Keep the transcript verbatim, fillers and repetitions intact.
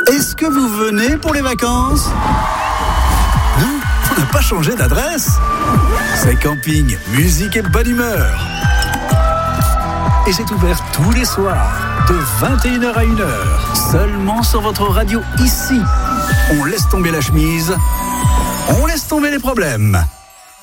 Est-ce que vous venez pour les vacances ? Non, on n'a pas changé d'adresse. C'est camping, musique et bonne humeur. Et c'est ouvert tous les soirs, de vingt et une heures à une heure, seulement sur votre radio ici. On laisse tomber la chemise, on laisse tomber les problèmes.